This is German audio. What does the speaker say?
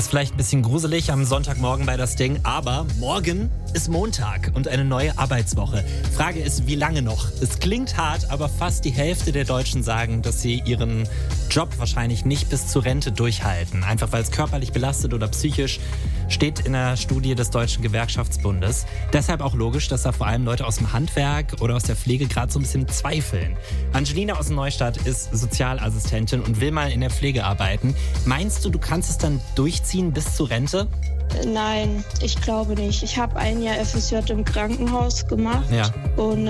Ist vielleicht ein bisschen gruselig am Sonntagmorgen bei das Ding, aber morgen ist Montag und eine neue Arbeitswoche. Frage ist, wie lange noch? Es klingt hart, aber fast die Hälfte der Deutschen sagen, dass sie ihren Job wahrscheinlich nicht bis zur Rente durchhalten. Einfach weil es körperlich belastet oder psychisch, steht in der Studie des Deutschen Gewerkschaftsbundes. Deshalb auch logisch, dass da vor allem Leute aus dem Handwerk oder aus der Pflege gerade so ein bisschen zweifeln. Angelina aus Neustadt ist Sozialassistentin und will mal in der Pflege arbeiten. Meinst du kannst es dann durchziehen bis zur Rente? Nein, ich glaube nicht. Ich habe ein Jahr FSJ im Krankenhaus gemacht und